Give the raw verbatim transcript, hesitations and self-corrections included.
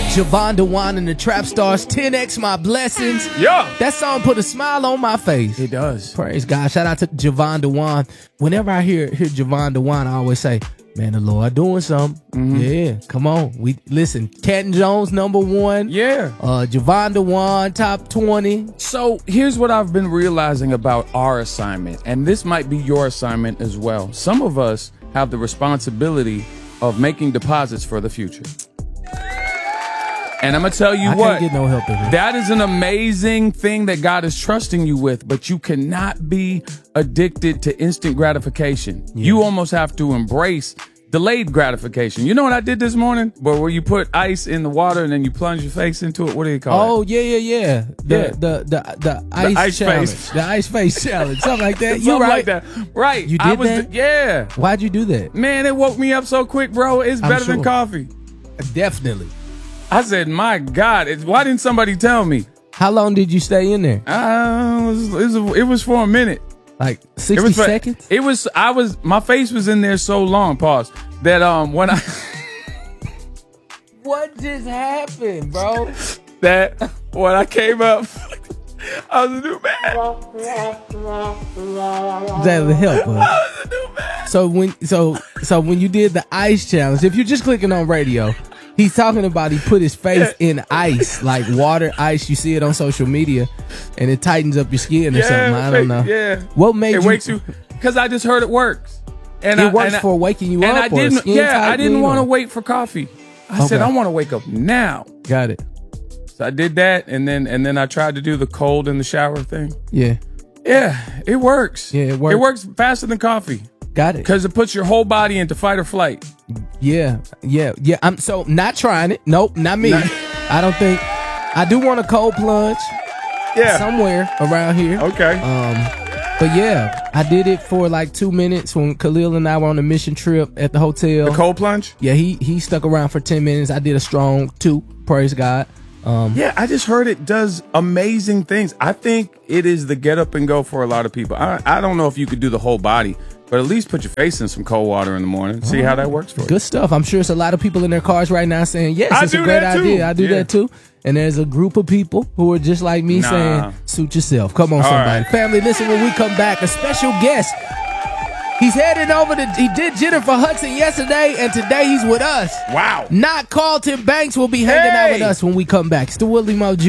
Javon DeJuan and the Trap Stars, ten X My Blessings. Yeah. That song put a smile on my face. It does. Praise God. Shout out to Javon DeJuan. Whenever I hear hear Javon DeJuan, I always say, man, the Lord doing something. Mm-hmm. Yeah, come on. We listen, Canton Jones, number one. Yeah. Uh, Javon DeJuan, top twenty. So here's what I've been realizing about our assignment, and this might be your assignment as well. Some of us have the responsibility of making deposits for the future. And I'm going to tell you I what, can't get no help in here. That is an amazing thing that God is trusting you with, but you cannot be addicted to instant gratification. Yeah. You almost have to embrace delayed gratification. You know what I did this morning? But where you put ice in the water and then you plunge your face into it. What do you call oh, it? Oh, yeah, yeah, yeah. The, yeah. The, the, the, ice, the ice challenge. face. The ice face challenge. Something like that. You're right. like that. Right. You did I was that? Yeah. Why'd you do that? Man, it woke me up so quick, bro. It's better sure. than coffee. Definitely. I said, my God, it, why didn't somebody tell me? How long did you stay in there? Uh, it, was, it, was, it was for a minute. Like sixty it was for, seconds? It was, I was, my face was in there so long, pause, that um when I... What just happened, bro? That when I came up, I was a new man. That would help, bro. I was a new man. So when, so, so when you did the ice challenge, if you're just clicking on radio, he's talking about he put his face in ice, like water ice. You see it on social media, and it tightens up your skin or yeah, something. I don't know. Yeah. What made it you? wakes you? Because I just heard it works. And it I, works and for waking you and up. I didn't. Or skin yeah, I didn't want to or... wait for coffee. I okay. said I want to wake up now. Got it. So I did that, and then and then I tried to do the cold in the shower thing. Yeah. Yeah, it works. Yeah, it works. It works faster than coffee. Got it. Because it puts your whole body into fight or flight. Yeah, yeah, yeah. I'm so not trying it. Nope, not me. Not I don't think. I do want a cold plunge. Yeah. Somewhere around here. Okay. Um, but yeah, I did it for like two minutes when Khalil and I were on a mission trip at the hotel. The cold plunge? Yeah, he he stuck around for ten minutes. I did a strong two. Praise God. Um, yeah, I just heard it does amazing things. I think it is the get up and go for a lot of people. I, I don't know if you could do the whole body, but at least put your face in some cold water in the morning. See how that works for you. Good stuff. I'm sure it's a lot of people in their cars right now saying, yes, I it's a do great that too. idea. I do Yeah. that too. And there's a group of people who are just like me Nah. saying, suit yourself. Come on, All somebody. right. Family, listen, when we come back, a special guest. He's heading over to, he did Jennifer Hudson yesterday, and today he's with us. Wow. Not Carlton Banks will be hanging Hey. out with us when we come back. It's the Willie Mo Junior